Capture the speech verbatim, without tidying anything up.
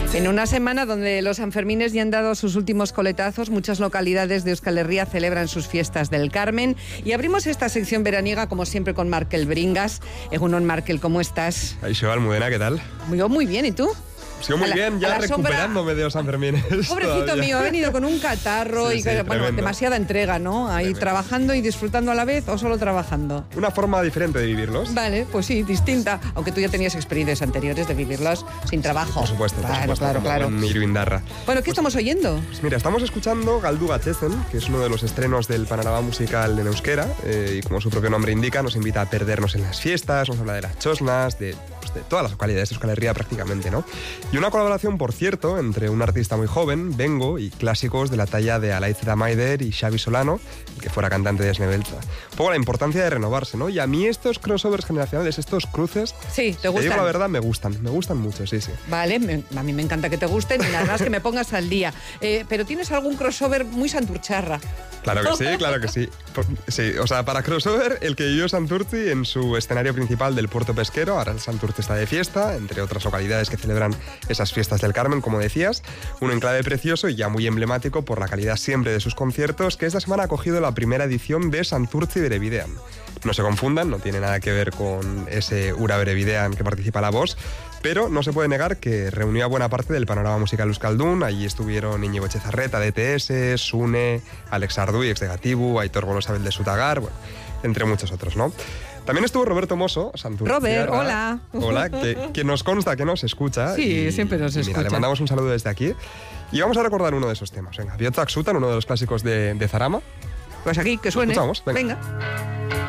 En una semana donde los sanfermines ya han dado sus últimos coletazos, muchas localidades de Euskal Herria celebran sus fiestas del Carmen y abrimos esta sección veraniega como siempre con Markel Bringas. Egunon, Markel, ¿cómo estás? Aixo, Almudena, ¿qué tal? Yo muy bien, ¿y tú? Sigo muy la, bien, ya recuperándome sombra... de los sanfermines. Pobrecito todavía. mío, ha venido con un catarro sí, y sí, bueno, demasiada entrega, ¿no? Ahí tremendo. Trabajando y disfrutando a la vez o solo trabajando. Una forma diferente de vivirlos. Vale, pues sí, distinta. Aunque tú ya tenías experiencias anteriores de vivirlos sin trabajo. Por supuesto, claro, por supuesto. Claro, claro. En Iruindarra. Bueno, ¿qué pues, estamos oyendo? Pues mira, estamos escuchando Galdu Gachezen, que es uno de los estrenos del panorama musical en euskera, eh, y como su propio nombre indica, nos invita a perdernos en las fiestas, nos habla de las chosnas, de, pues, de todas las localidades de Euskal Herria prácticamente, ¿no? Y una colaboración, por cierto, entre un artista muy joven, Bengo, y clásicos de la talla de Alaitz Maider y Xabi Solano, el que fuera cantante de Snebeltza. Un poco la importancia de renovarse, ¿no? Y a mí estos crossovers generacionales, estos cruces, sí, ¿te gustan? Te digo la verdad, me gustan, me gustan mucho, sí, sí. Vale, me, a mí me encanta que te gusten y nada más que me pongas al día. Eh, pero ¿tienes algún crossover muy santurcharra? Claro que sí, claro que sí. Sí, o sea, para crossover, el que vivió Santurtzi en su escenario principal del puerto pesquero. Ahora el Santurtzi está de fiesta, entre otras localidades que celebran esas fiestas del Carmen, como decías. Un enclave precioso y ya muy emblemático por la calidad siempre de sus conciertos, que esta semana ha cogido la primera edición de Santurtzi Berebidean. No se confundan, no tiene nada que ver con ese Ura Berebidean que participa la voz, pero no se puede negar que reunió a buena parte del panorama musical euskaldun. Allí estuvieron Íñigo Etxezarreta de E T S, Sune, Alex Arduy, ex de Gatibu, Aitor Golosabel de Sutagar, bueno, entre muchos otros, ¿no? También estuvo Roberto Mosso, Santurtzi. Robert, hola. Hola, que, que nos consta que nos escucha. Sí, y, siempre nos escucha. Mira, le mandamos un saludo desde aquí. Y vamos a recordar uno de esos temas. Venga, Biotzak Sutan, uno de los clásicos de, de Zarama. Pues aquí, que suene. Escuchamos, venga. venga.